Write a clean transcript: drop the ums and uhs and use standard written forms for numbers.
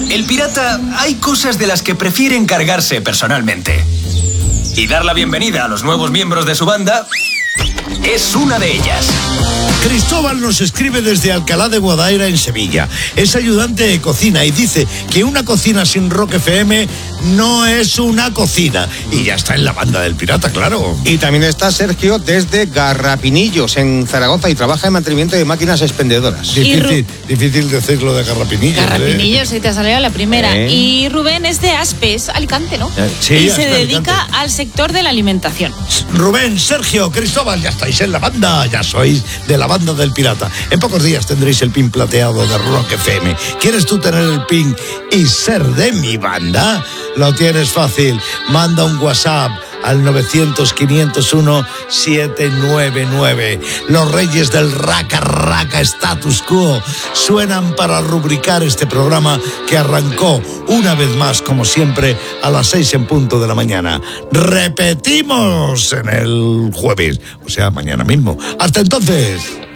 El pirata hay cosas de las que prefiere encargarse personalmente. Y dar la bienvenida a los nuevos miembros de su banda es una de ellas. Cristóbal nos escribe desde Alcalá de Guadaira, en Sevilla. Es ayudante de cocina y dice que una cocina sin Rock FM no es una cocina. Y ya está en la banda del pirata, claro. Y también está Sergio desde Garrapinillos, en Zaragoza, y trabaja en mantenimiento de máquinas expendedoras. Difícil decirlo de Garrapinillos. Garrapinillos, si te ha salido la primera. Y Rubén es de Aspes, Alicante, ¿no? Sí, y se Alicante. dedica al sector de la alimentación. Rubén, Sergio, Cristóbal, ya estáis en la banda, ya sois de la banda del pirata. En pocos días tendréis el pin plateado de Rock FM. ¿Quieres tú tener el pin y ser de mi banda? Lo tienes fácil. Manda un WhatsApp al 900-501-799. Los reyes del Raka Raka Status Quo suenan para rubricar este programa que arrancó una vez más, como siempre, a las 6 en punto de la mañana. Repetimos en el jueves, o sea, mañana mismo. Hasta entonces.